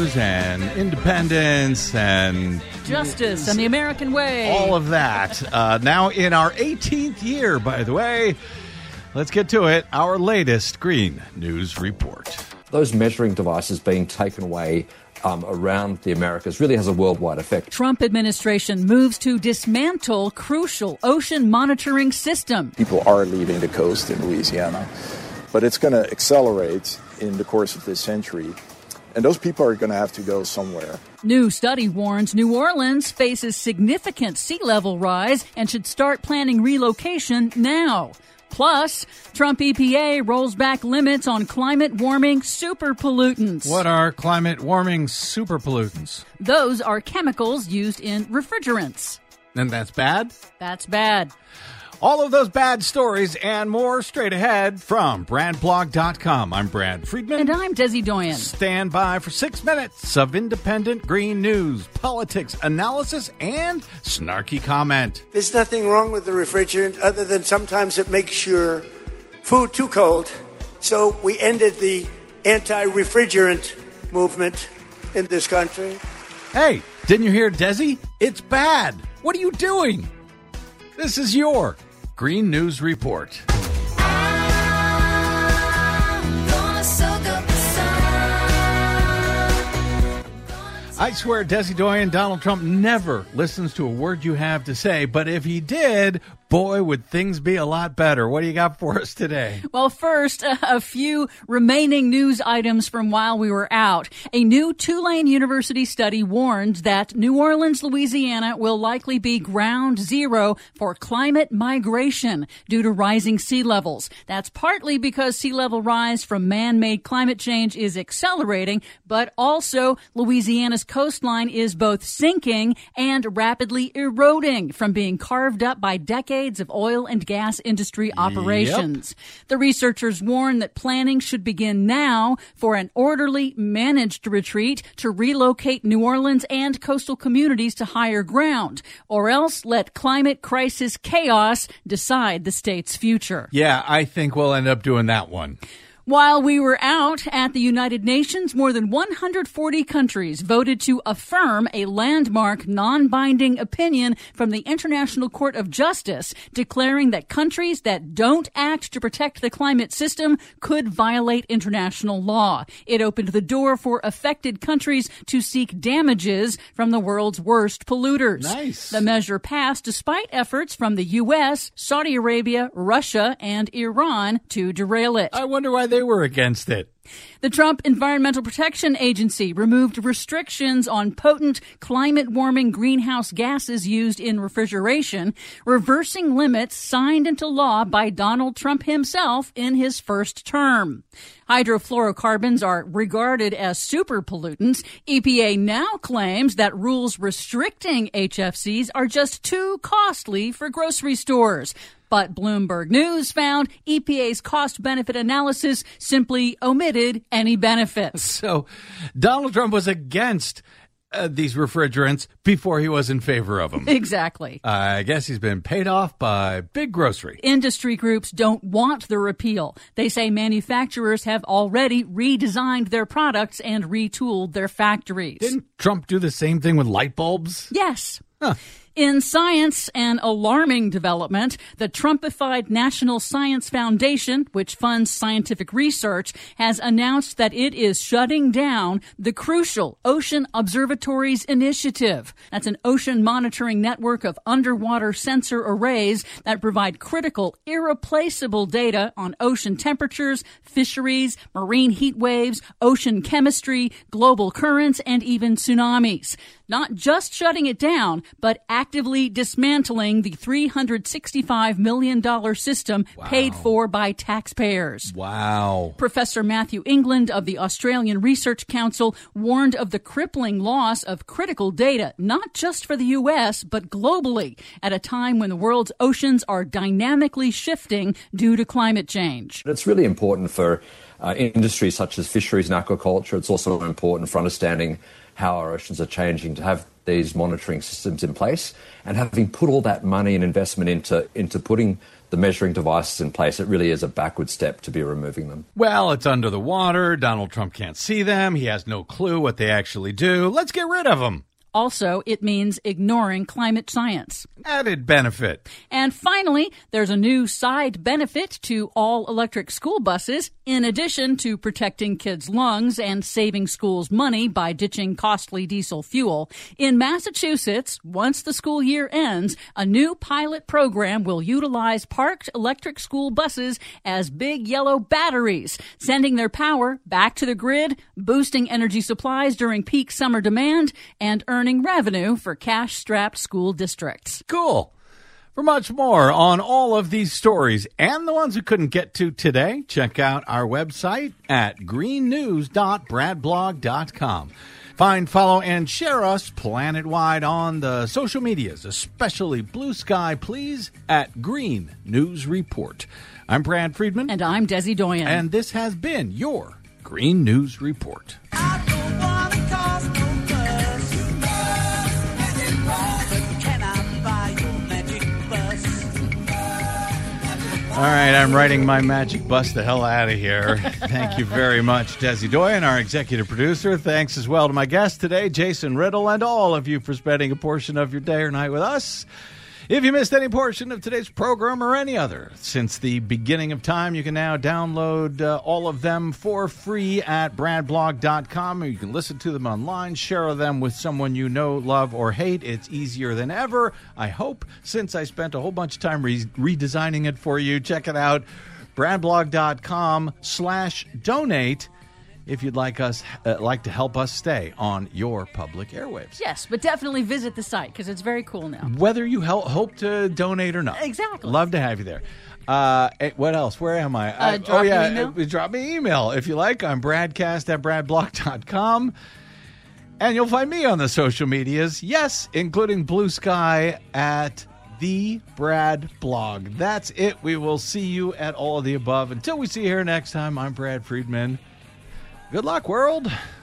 and independence and justice and the American way. All of that. Now in our 18th year, by the way. Let's get to it. Our latest Green News Report. Those measuring devices being taken away around the Americas really has a worldwide effect. Trump administration moves to dismantle crucial ocean monitoring system. People are leaving the coast in Louisiana, but it's going to accelerate in the course of this century. And those people are going to have to go somewhere. New study warns New Orleans faces significant sea level rise and should start planning relocation now. Plus, Trump EPA rolls back limits on climate warming super pollutants. What are climate warming super pollutants? Those are chemicals used in refrigerants. And that's bad? That's bad. All of those bad stories and more straight ahead from BradBlog.com. I'm Brad Friedman. And I'm Desi Doyen. Stand by for 6 minutes of independent green news, politics, analysis, and snarky comment. There's nothing wrong with the refrigerant other than sometimes it makes your food too cold. So we ended the anti-refrigerant movement in this country. Hey, didn't you hear Desi? It's bad. What are you doing? This is your Green News Report. I swear Desi Doyen, Donald Trump never listens to a word you have to say, but if he did, boy, would things be a lot better. What do you got for us today? Well, first, a few remaining news items from while we were out. A new Tulane University study warned that New Orleans, Louisiana will likely be ground zero for climate migration due to rising sea levels. That's partly because sea level rise from man-made climate change is accelerating, but also Louisiana's coastline is both sinking and rapidly eroding from being carved up by decades of oil and gas industry operations. Yep. The researchers warn that planning should begin now for an orderly, managed retreat to relocate New Orleans and coastal communities to higher ground, or else let climate crisis chaos decide the state's future. Yeah, I think we'll end up doing that one. While we were out at the United Nations, more than 140 countries voted to affirm a landmark non-binding opinion from the International Court of Justice declaring that countries that don't act to protect the climate system could violate international law. It opened the door for affected countries to seek damages from the world's worst polluters. Nice. The measure passed despite efforts from the U.S., Saudi Arabia, Russia, and Iran to derail it. I wonder why they were against it. The Trump Environmental Protection Agency removed restrictions on potent climate-warming greenhouse gases used in refrigeration, reversing limits signed into law by Donald Trump himself in his first term. Hydrofluorocarbons are regarded as super pollutants. EPA now claims that rules restricting HFCs are just too costly for grocery stores. But Bloomberg News found EPA's cost-benefit analysis simply omitted any benefits. So Donald Trump was against these refrigerants before he was in favor of them. Exactly. I guess he's been paid off by big grocery. Industry groups don't want the repeal. They say manufacturers have already redesigned their products and retooled their factories. Didn't Trump do the same thing with light bulbs? Yes. Huh. In science, an alarming development, the Trumpified National Science Foundation, which funds scientific research, has announced that it is shutting down the crucial Ocean Observatories Initiative. That's an ocean monitoring network of underwater sensor arrays that provide critical, irreplaceable data on ocean temperatures, fisheries, marine heat waves, ocean chemistry, global currents, and even tsunamis. Not just shutting it down, but actively dismantling the $365 million system paid for by taxpayers. Wow. Professor Matthew England of the Australian Research Council warned of the crippling loss of critical data, not just for the U.S., but globally, at a time when the world's oceans are dynamically shifting due to climate change. It's really important for industries such as fisheries and aquaculture. It's also important for understanding how our oceans are changing, to have these monitoring systems in place. And having put all that money and investment into putting the measuring devices in place, it really is a backward step to be removing them. Well, it's under the water. Donald Trump can't see them. He has no clue what they actually do. Let's get rid of them. Also, it means ignoring climate science. Added benefit. And finally, there's a new side benefit to all electric school buses. In addition to protecting kids' lungs and saving schools money by ditching costly diesel fuel, in Massachusetts, once the school year ends, a new pilot program will utilize parked electric school buses as big yellow batteries, sending their power back to the grid, boosting energy supplies during peak summer demand, and earning revenue for cash-strapped school districts. Cool. For much more on all of these stories and the ones we couldn't get to today, check out our website at greennews.bradblog.com. Find, follow, and share us planet-wide on the social medias, especially Blue Sky, please, at Green News Report. I'm Brad Friedman. And I'm Desi Doyen. And this has been your Green News Report. All right, I'm riding my magic bus the hell out of here. Thank you very much, Desi Doyen, our executive producer. Thanks as well to my guest today, Jason Riddle, and all of you for spending a portion of your day or night with us. If you missed any portion of today's program or any other since the beginning of time, you can now download all of them for free at bradblog.com. You can listen to them online, share them with someone you know, love, or hate. It's easier than ever, I hope, since I spent a whole bunch of time redesigning it for you. Check it out, bradblog.com/donate. If you'd like to help us stay on your public airwaves. Yes, but definitely visit the site because it's very cool now. Whether you hope to donate or not. Exactly. Love to have you there. What else? Where am I? Drop me an email. Drop me an email if you like. I'm bradcast@bradblog.com. And you'll find me on the social medias. Yes, including Blue Sky at The Brad Blog. That's it. We will see you at all of the above. Until we see you here next time, I'm Brad Friedman. Good luck, world.